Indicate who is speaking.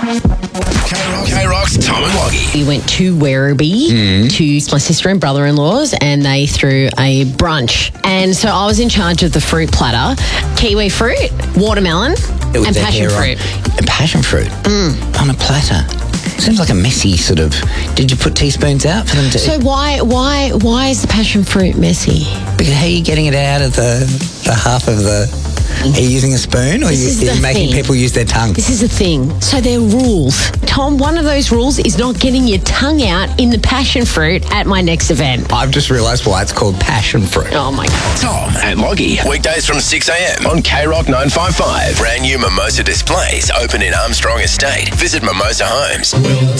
Speaker 1: K-Rock's Tom and Loggy.
Speaker 2: We went to Werribee to my sister and brother-in-law's, and they threw a brunch. And so I was in charge of the fruit platter: kiwi fruit, watermelon, and passion fruit.
Speaker 3: And passion fruit on a platter. Seems like a messy sort of. Did you put teaspoons out for them to?
Speaker 2: So why is the passion fruit messy?
Speaker 3: Because how are you getting it out of the half of the? Are you using a spoon, or are you making people use their tongue?
Speaker 2: This is the thing. So there are rules. Tom, one of those rules is not getting your tongue out in the passion fruit at my next event.
Speaker 3: I've just realised why it's called passion fruit.
Speaker 2: Oh, my God.
Speaker 1: Tom and Loggy. Weekdays from 6 a.m. on K-Rock 955. Brand new Mimosa displays open in Armstrong Estate. Visit Mimosa Homes.